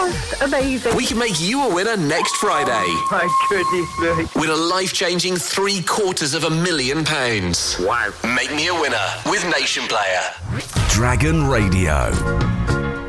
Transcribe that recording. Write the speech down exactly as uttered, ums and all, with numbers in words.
just amazing. We can make you a winner next Friday. Oh, my goodness me. Win a life-changing three quarters of a million pounds. Wow. Make me a winner with Nation Player. Dragon Radio.